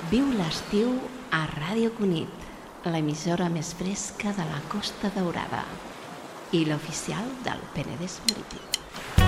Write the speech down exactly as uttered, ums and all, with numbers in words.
Viu l'estiu a Ràdio Cunit, l'emissora més fresca de la Costa Daurada i l'oficial del Penedès Marítim.